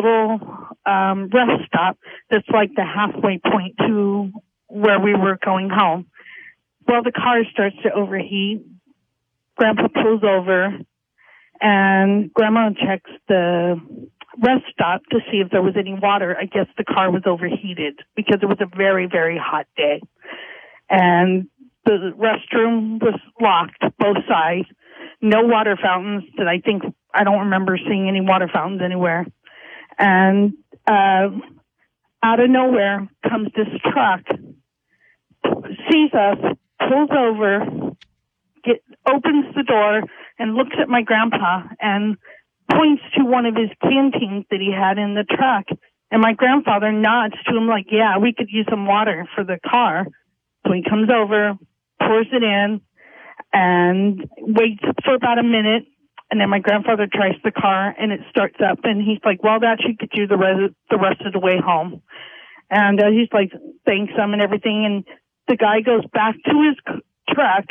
little rest stop that's like the halfway point to where we were going home. Well, the car starts to overheat. Grandpa pulls over, and Grandma checks the rest stop to see if there was any water. I guess the car was overheated because it was a very, very hot day. And the restroom was locked, both sides. No water fountains. I don't remember seeing any water fountains anywhere. And out of nowhere comes this truck, sees us, pulls over, opens the door, and looks at my grandpa and points to one of his canteens that he had in the truck. And my grandfather nods to him like, yeah, we could use some water for the car. So he comes over, pours it in, and waits for about a minute. And then my grandfather tries the car, and it starts up. And he's like, well, that should get you the rest of the way home. And he's like, thanks, and everything. And the guy goes back to his truck,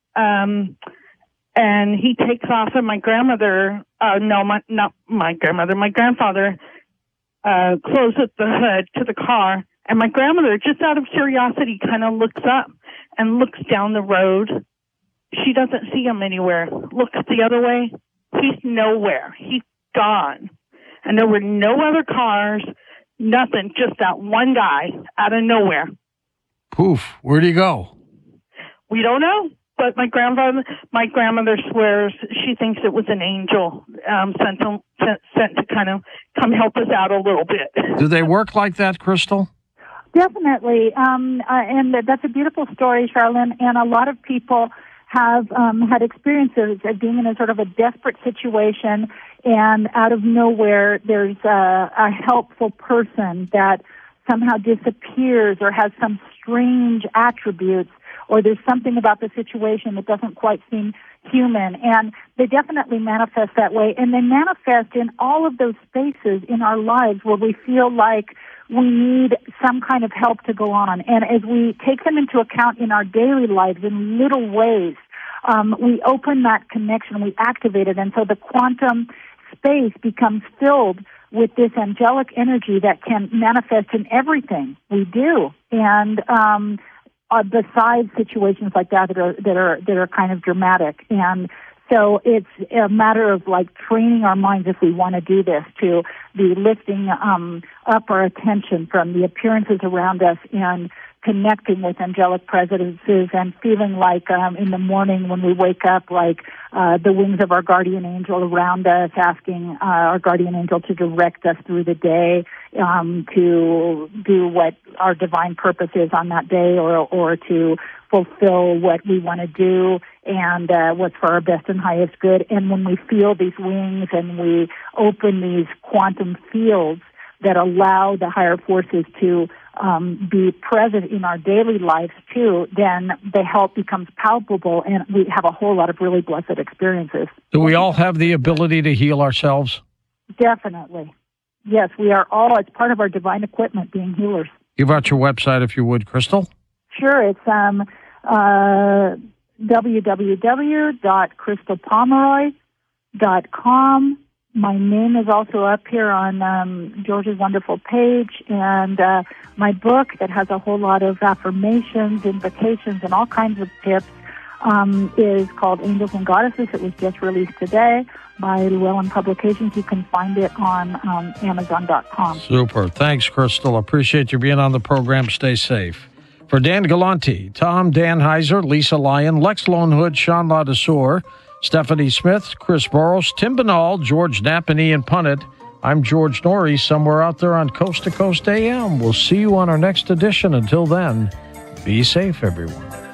and he takes off, and my grandfather closes the hood to the car. And my grandmother, just out of curiosity, kind of looks up and looks down the road. She doesn't see him anywhere. Looks the other way. He's nowhere. He's gone. And there were no other cars, nothing, just that one guy out of nowhere. Poof. Where'd he go? We don't know. But my grandmother swears she thinks it was an angel sent to kind of come help us out a little bit. Do they work like that, Crystal? Definitely. And that's a beautiful story, Charlene. And a lot of people have had experiences of being in a sort of a desperate situation, and out of nowhere there's a helpful person that somehow disappears or has some strange attributes, or there's something about the situation that doesn't quite seem human. And they definitely manifest that way. And they manifest in all of those spaces in our lives where we feel like we need some kind of help to go on. And as we take them into account in our daily lives in little ways, we open that connection, we activate it. And so the quantum space becomes filled with this angelic energy that can manifest in everything we do. And besides situations like that are kind of dramatic. And so it's a matter of like training our minds, if we want to do this, to be lifting up our attention from the appearances around us and connecting with angelic presences, and feeling like in the morning when we wake up, like the wings of our guardian angel around us, asking our guardian angel to direct us through the day, to do what our divine purpose is on that day, or to fulfill what we want to do and what's for our best and highest good. And when we feel these wings and we open these quantum fields that allow the higher forces to be present in our daily lives too, then the help becomes palpable, and we have a whole lot of really blessed experiences. Do we all have the ability to heal ourselves? Definitely. Yes, we are all, it's part of our divine equipment, being healers. Give out your website if you would, Crystal. Sure, it's www.crystalpomeroy.com. My name is also up here on George's wonderful page, and my book that has a whole lot of affirmations, invocations, and all kinds of tips is called Angels and Goddesses. It was just released today by Llewellyn Publications. You can find it on Amazon.com. Super. Thanks, Crystal. Appreciate you being on the program. Stay safe. For Dan Galante, Tom Danheiser, Lisa Lyon, Lex Lonehood, Sean Ladesseur, Stephanie Smith, Chris Burrows, Tim Banal, George Knapp, and Ian Punnett, I'm George Norrie, somewhere out there on Coast to Coast AM. We'll see you on our next edition. Until then, be safe, everyone.